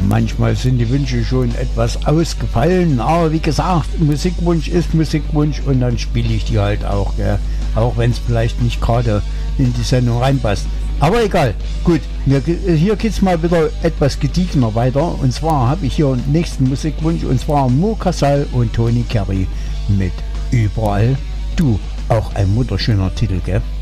manchmal sind die Wünsche schon etwas ausgefallen, aber wie gesagt, Musikwunsch ist Musikwunsch und dann spiele ich die halt auch, gell? Auch wenn es vielleicht nicht gerade in die Sendung reinpasst. Aber egal, gut, hier geht es mal wieder etwas gediegener weiter und zwar habe ich hier einen nächsten Musikwunsch und zwar Mo Casal und Tony Carey mit Überall Du. Auch ein wunderschöner Titel, gell?